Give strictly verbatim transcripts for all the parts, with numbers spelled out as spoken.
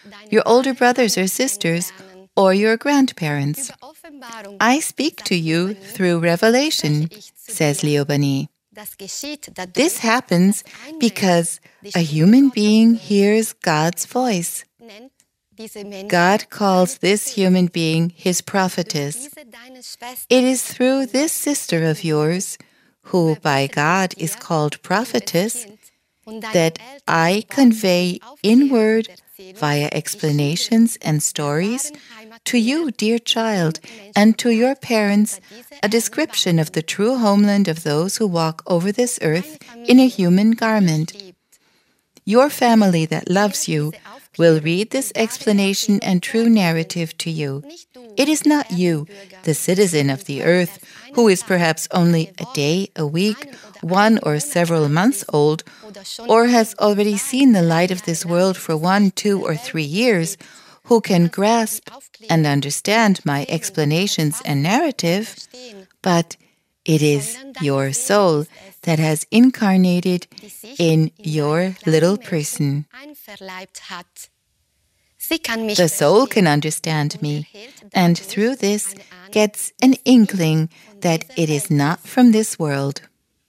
your older brothers or sisters, or your grandparents. I speak to you through revelation, says Liobani. This happens because a human being hears God's voice. God calls this human being his prophetess. It is through this sister of yours, who by God is called prophetess, that I convey in word, via explanations and stories, to you, dear child, and to your parents, a description of the true homeland of those who walk over this earth in a human garment. Your family that loves you will read this explanation and true narrative to you. It is not you, the citizen of the earth, who is perhaps only a day, a week, one or several months old, or has already seen the light of this world for one, two, or three years, who can grasp and understand my explanations and narrative, but it is your soul that has incarnated in your little person. The soul can understand me, and through this gets an inkling that it is not from this world.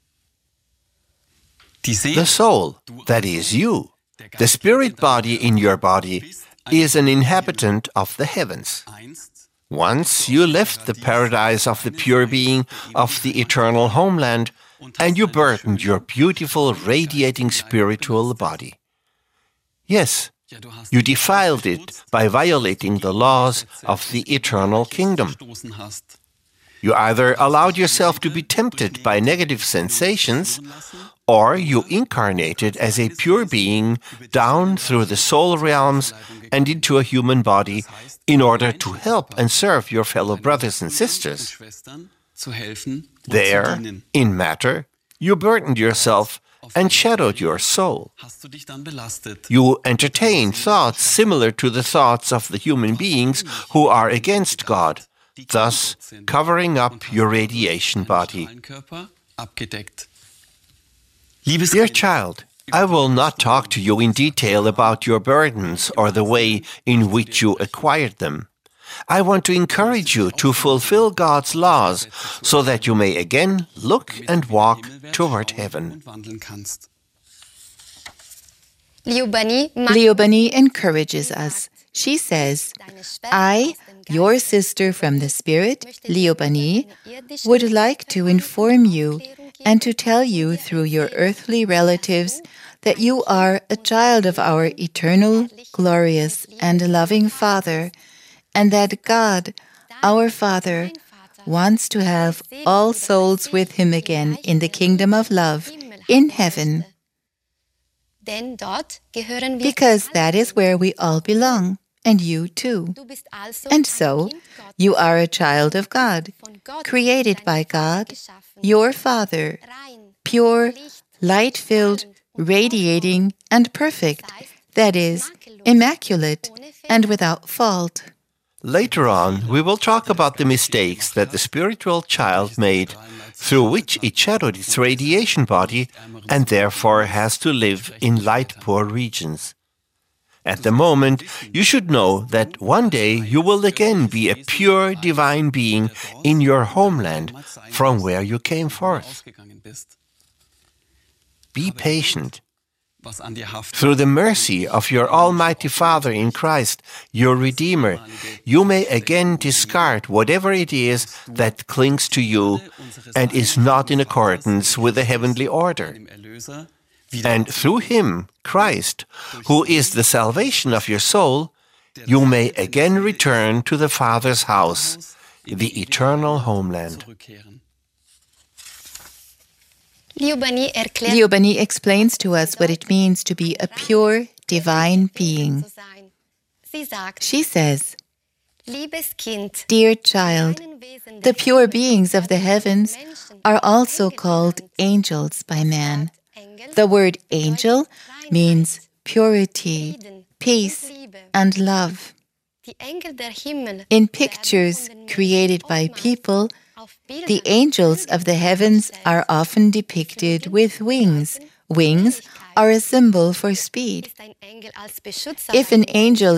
The soul, that is you, the spirit body in your body, is an inhabitant of the heavens. Once you left the paradise of the pure being of the eternal homeland, and you burdened your beautiful, radiating spiritual body. Yes, you defiled it by violating the laws of the eternal kingdom. You either allowed yourself to be tempted by negative sensations, or you incarnated as a pure being down through the soul realms and into a human body in order to help and serve your fellow brothers and sisters. There, in matter, you burdened yourself and shadowed your soul. You entertained thoughts similar to the thoughts of the human beings who are against God, thus covering up your radiation body. Dear child, I will not talk to you in detail about your burdens or the way in which you acquired them. I want to encourage you to fulfill God's laws so that you may again look and walk toward heaven. Liobani encourages us. She says, I, your sister from the Spirit, Liobani, would like to inform you and to tell you through your earthly relatives that you are a child of our eternal, glorious, and loving Father, and that God, our Father, wants to have all souls with Him again in the kingdom of love, in heaven. Because that is where we all belong, and you too. And so, you are a child of God, created by God, your Father, pure, light-filled, radiating, and perfect, that is, immaculate and without fault. Later on, we will talk about the mistakes that the spiritual child made, through which it shadowed its radiation body and therefore has to live in light-poor regions. At the moment, you should know that one day you will again be a pure divine being in your homeland from where you came forth. Be patient. Through the mercy of your Almighty Father in Christ, your Redeemer, you may again discard whatever it is that clings to you and is not in accordance with the heavenly order. And through Him, Christ, who is the salvation of your soul, you may again return to the Father's house, the eternal homeland. Liobani explains to us what it means to be a pure, divine being. She says, Dear child, the pure beings of the heavens are also called angels by man. The word angel means purity, peace, and love. In pictures created by people, the angels of the heavens are often depicted with wings. Wings are a symbol for speed. If an angel